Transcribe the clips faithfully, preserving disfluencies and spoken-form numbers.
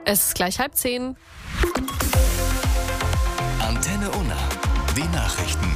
Es ist gleich halb zehn. Antenne Unna, die Nachrichten.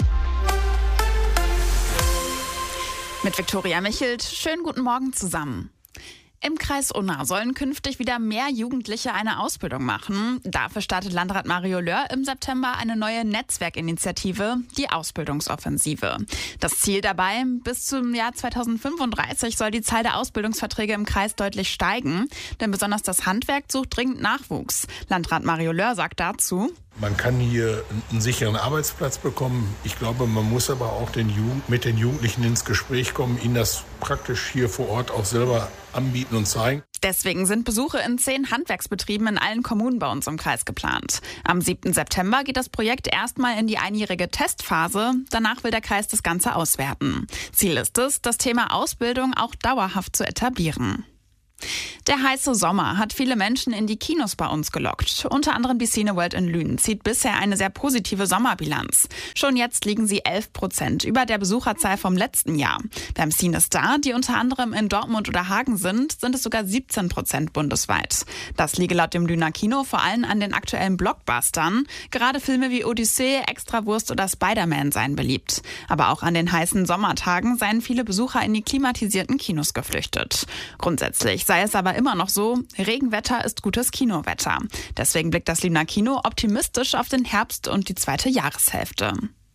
Mit Viktoria Michelt. Schönen guten Morgen zusammen. Im Kreis Unna sollen künftig wieder mehr Jugendliche eine Ausbildung machen. Dafür startet Landrat Mario Löhr im September eine neue Netzwerkinitiative, die Ausbildungsoffensive. Das Ziel dabei, bis zum Jahr zweitausendfünfunddreißig soll die Zahl der Ausbildungsverträge im Kreis deutlich steigen. Denn besonders das Handwerk sucht dringend Nachwuchs. Landrat Mario Löhr sagt dazu: Man kann hier einen sicheren Arbeitsplatz bekommen. Ich glaube, man muss aber auch den Jugend, mit den Jugendlichen ins Gespräch kommen, ihnen das praktisch hier vor Ort auch selber anbieten und zeigen. Deswegen sind Besuche in zehn Handwerksbetrieben in allen Kommunen bei uns im Kreis geplant. Am siebten September geht das Projekt erstmal in die einjährige Testphase. Danach will der Kreis das Ganze auswerten. Ziel ist es, das Thema Ausbildung auch dauerhaft zu etablieren. Der heiße Sommer hat viele Menschen in die Kinos bei uns gelockt. Unter anderem die Cineworld in Lünen zieht bisher eine sehr positive Sommerbilanz. Schon jetzt liegen sie elf Prozent über der Besucherzahl vom letzten Jahr. Beim CineStar, die unter anderem in Dortmund oder Hagen sind, sind es sogar siebzehn Prozent bundesweit. Das liege laut dem Lüner Kino vor allem an den aktuellen Blockbustern. Gerade Filme wie Odyssee, Extrawurst oder Spider-Man seien beliebt. Aber auch an den heißen Sommertagen seien viele Besucher in die klimatisierten Kinos geflüchtet. Grundsätzlich sei es aber immer noch so, Regenwetter ist gutes Kinowetter. Deswegen blickt das Lüner Kino optimistisch auf den Herbst und die zweite Jahreshälfte.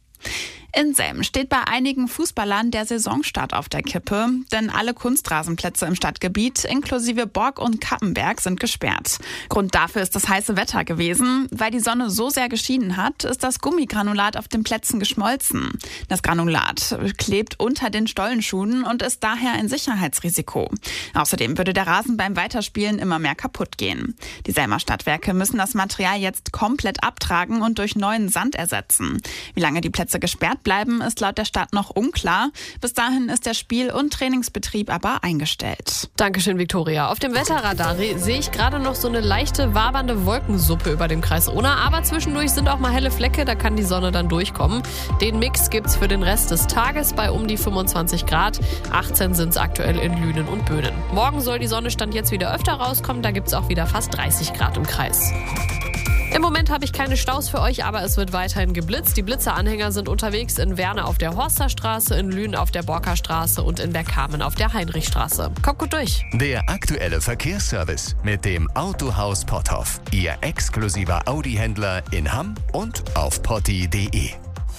In Selm steht bei einigen Fußballern der Saisonstart auf der Kippe, denn alle Kunstrasenplätze im Stadtgebiet inklusive Borg und Kappenberg sind gesperrt. Grund dafür ist das heiße Wetter gewesen. Weil die Sonne so sehr geschienen hat, ist das Gummigranulat auf den Plätzen geschmolzen. Das Granulat klebt unter den Stollenschuhen und ist daher ein Sicherheitsrisiko. Außerdem würde der Rasen beim Weiterspielen immer mehr kaputt gehen. Die Selmer Stadtwerke müssen das Material jetzt komplett abtragen und durch neuen Sand ersetzen. Wie lange die Plätze gesperrt bleiben, ist laut der Stadt noch unklar. Bis dahin ist der Spiel- und Trainingsbetrieb aber eingestellt. Dankeschön, Viktoria. Auf dem Wetterradar sehe ich gerade noch so eine leichte, wabernde Wolkensuppe über dem Kreis Unna. Aber zwischendurch sind auch mal helle Flecke, da kann die Sonne dann durchkommen. Den Mix gibt's für den Rest des Tages bei um die fünfundzwanzig Grad. achtzehn sind es aktuell in Lünen und Böhnen. Morgen soll die Sonne stand jetzt wieder öfter rauskommen. Da gibt's auch wieder fast dreißig Grad im Kreis. Im Moment habe ich keine Staus für euch, aber es wird weiterhin geblitzt. Die Blitzeranhänger sind unterwegs in Werne auf der Horsterstraße, in Lünen auf der Borkerstraße und in Bergkamen auf der Heinrichstraße. Kommt gut durch. Der aktuelle Verkehrsservice mit dem Autohaus Potthoff. Ihr exklusiver Audi-Händler in Hamm und auf potti punkt de.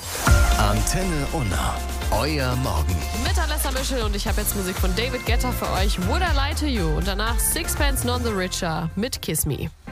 Antenne Unna. Euer Morgen. Mit Alessa Mischel und ich habe jetzt Musik von David Guetta für euch. Would I Lie to You? Und danach Sixpence None the Richer mit Kiss Me.